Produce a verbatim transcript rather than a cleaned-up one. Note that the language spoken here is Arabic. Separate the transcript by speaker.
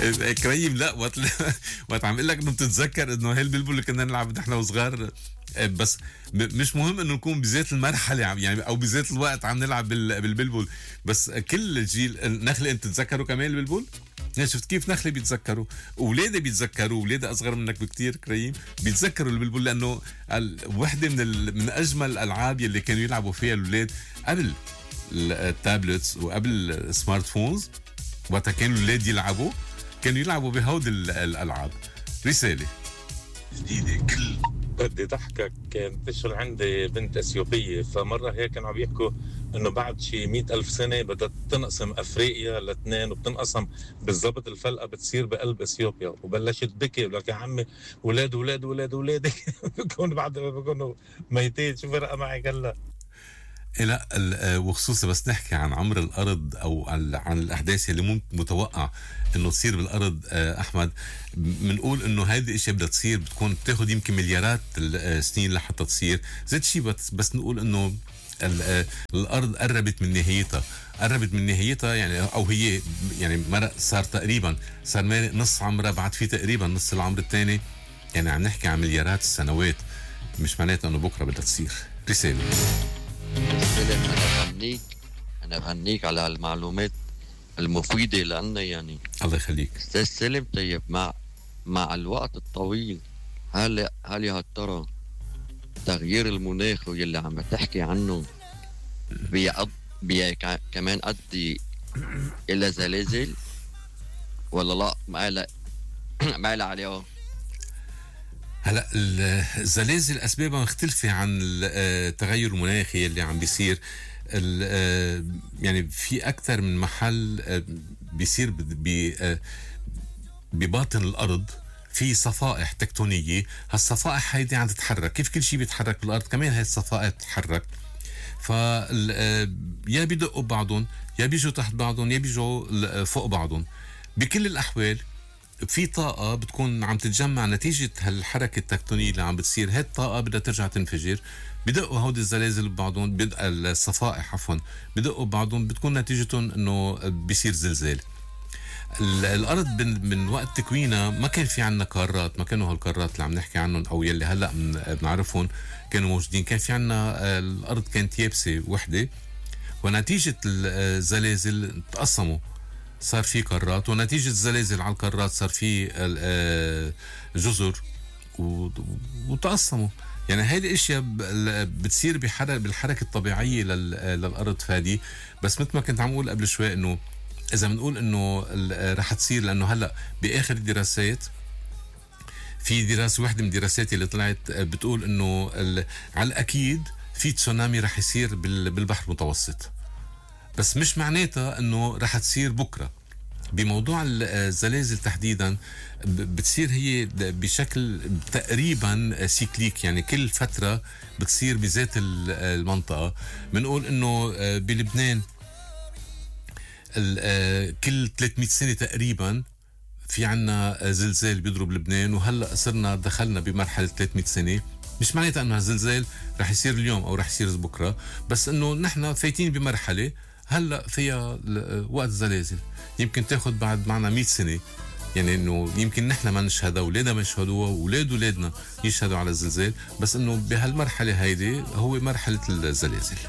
Speaker 1: كريم لا، وقت وقت عم اقول لك انه بتتذكر انه هي البلبل اللي كنا نلعب نحن وصغار، بس مش مهم انه نكون بذات المرحله عم يعني او بذات الوقت عم نلعب بالبلبل، بس كل جيل. نخله انت تتذكروا كمان البلبل؟ يعني شفت كيف نخله بيتذكروا، اولادي بيتذكروا، اولادي اصغر منك بكتير كريم بيتذكروا البلبل، لانه وحده من ال... من اجمل الالعاب يلي كانوا يلعبوا فيها الاولاد قبل التابلتس وقبل السمارت فونز. وقتها كانوا الاولاد يلعبوا، كانوا يلعبوا بهود الالعاب. رساله
Speaker 2: جديده كل بدي ضحكك. كانت تشتغل عندي بنت اثيوبيه، فمره هيك كانوا عم يحكوا انه بعد شي مئة ألف سنه بدها تنقسم افريقيا لاثنين، وبتنقسم بالضبط الفلقه بتصير بقلب اثيوبيا. وبلشت بكي لك يا عمي اولاد اولاد اولاد اولادك بكونوا بعد ما بكونوا ميتين. شو فرق معك هلا؟
Speaker 1: لا، وخصوصا بس نحكي عن عمر الارض او عن الاحداث اللي ممكن متوقع انه تصير بالارض. احمد، بنقول انه هذه الاشياء بدها تصير، بتكون بتاخذ يمكن مليارات السنين لحتى تصير. زيت شيء بس, بس نقول انه الارض قربت من نهايتها، قربت من نهايتها يعني، او هي يعني مرق صار تقريبا صار مارق نص عمرها، بعد في تقريبا نص العمر الثاني، يعني عم نحكي عن مليارات السنوات، مش معناتها انه بكره بدها تصير. رساله.
Speaker 3: سلم، أنا بهنيك أنا بهنيك على هالمعلومات المفيدة لنا يعني.
Speaker 1: الله يخليك
Speaker 3: أستاذ سلم. طيب مع مع الوقت الطويل، هل هل يا ترى تغيير المناخ واللي عم تحكي عنه بيقض بي كمان أدي إلى زلازل ولا لا؟ ما لا ما لا عليه.
Speaker 1: هلا الزلازل اسبابها مختلفه عن التغير المناخي اللي عم بيصير. يعني في اكثر من محل بيصير بباطن الارض في صفائح تكتونيه. هالصفائح هيدي عم تتحرك، كيف كل شيء بيتحرك بالارض كمان هاي الصفائح تتحرك. ف يا بيدقوا بعضهم، يا بيجوا تحت بعضهم، يا بيجوا فوق بعضهم. بكل الاحوال في طاقة بتكون عم تتجمع نتيجة هالحركة التكتونية اللي عم بتصير. هاي الطاقة بدها ترجع تنفجر، بدقوا هودي الزلازل ببعضهم، بدأ الصفائح عفوا بدقوا ببعضهم، بتكون نتيجتهم انه بيصير زلزال. الارض من وقت تكوينها ما كان في عنا قارات، ما كانوا هالقارات اللي عم نحكي عنهم او يلي هلا بنعرفهم كانوا موجودين. كان في عنا الارض كانت يابسة وحدة، ونتيجة الزلازل تقسموا، صار في قارات، ونتيجة الزلازل على القارات صار في جزر وتقسموا. يعني هيدي الاشياء بتصير بالحركة الطبيعية للأرض فادي. بس مثل ما كنت عم اقول قبل شوي انه اذا بنقول انه رح تصير، لانه هلا باخر الدراسات في دراسة واحدة من الدراسات اللي طلعت بتقول انه على الاكيد في تسونامي رح يصير بالبحر المتوسط، بس مش معناتها انه رح تصير بكره. بموضوع الزلازل تحديدا بتصير هي بشكل تقريبا سيكليك، يعني كل فتره بتصير بذات المنطقه. بنقول انه بلبنان كل ثلاثمئة سنه تقريبا في عنا زلزال بيضرب لبنان، وهلا صرنا دخلنا بمرحله ثلاثمئة سنه. مش معناتها انه الزلزال رح يصير اليوم او رح يصير بكره، بس انه نحن فايتين بمرحله هلا فيها وقت زلازل يمكن تاخد بعد معنا مئة سنه. يعني انه يمكن نحن ما نشهدها، اولادنا ما يشهدوها، واولاد اولادنا يشهدوا على الزلزال، بس انه بهالمرحله هيدي هو مرحله الزلازل.